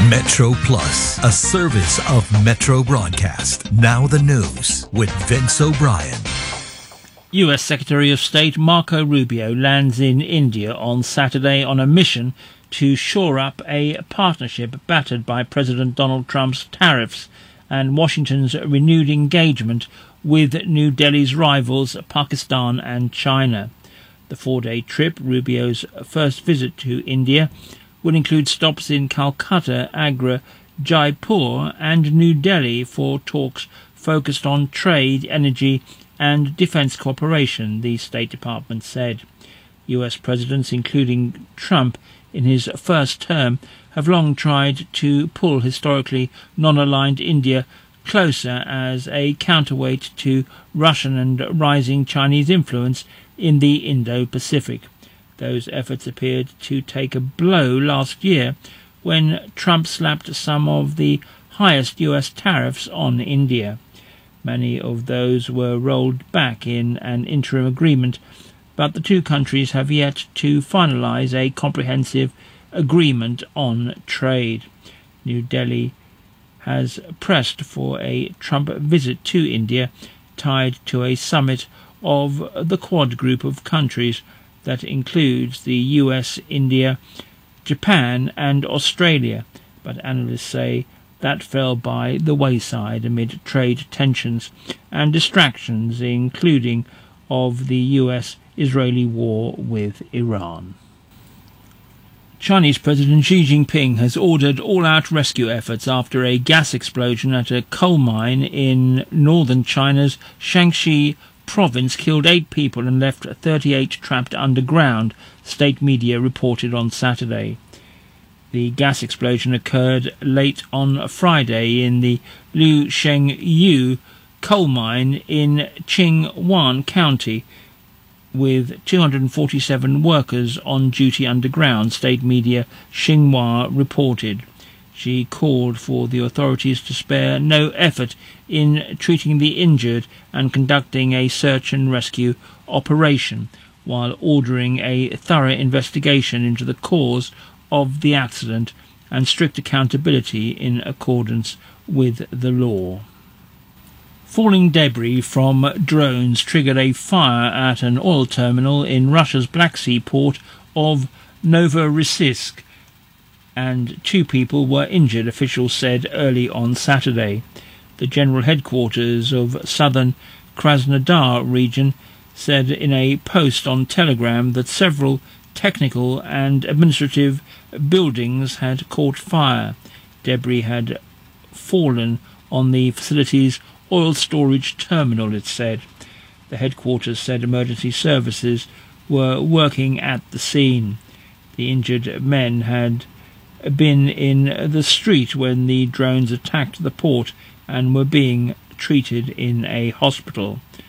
Metro Plus, a service of Metro Broadcast. Now the news with Vince O'Brien. US Secretary of State Marco Rubio lands in India on Saturday on a mission to shore up a partnership battered by President Donald Trump's tariffs and Washington's renewed engagement with New Delhi's rivals Pakistan and China. The 4-day trip, Rubio's first visit to India, will include stops in Calcutta, Agra, Jaipur and New Delhi for talks focused on trade, energy and defence cooperation, the State Department said. US presidents, including Trump in his first term, have long tried to pull historically non-aligned India closer as a counterweight to Russian and rising Chinese influence in the Indo-Pacific. Those efforts appeared to take a blow last year when Trump slapped some of the highest US tariffs on India. Many of those were rolled back in an interim agreement, but the two countries have yet to finalize a comprehensive agreement on trade. New Delhi has pressed for a Trump visit to India tied to a summit of the Quad group of countries that includes the US, India, Japan and Australia, but analysts say that fell by the wayside amid trade tensions and distractions, including of the US-Israeli war with Iran. Chinese President Xi Jinping has ordered all-out rescue efforts after a gas explosion at a coal mine in northern China's Shaanxi province killed 8 people and left 38 trapped underground, state media reported on Saturday. The gas explosion occurred late on Friday in the Liu Shengyu coal mine in Qingwan County, with 247 workers on duty underground, state media Xinhua reported. She called for the authorities to spare no effort in treating the injured and conducting a search and rescue operation, while ordering a thorough investigation into the cause of the accident and strict accountability in accordance with the law. Falling debris from drones triggered a fire at an oil terminal in Russia's Black Sea port of Novorossiysk, and 2 people were injured, officials said early on Saturday. The general headquarters of southern Krasnodar region said in a post on Telegram that several technical and administrative buildings had caught fire. Debris had fallen on the facility's oil storage terminal, it said. The headquarters said emergency services were working at the scene. The injured men had been in the street when the drones attacked the port and were being treated in a hospital.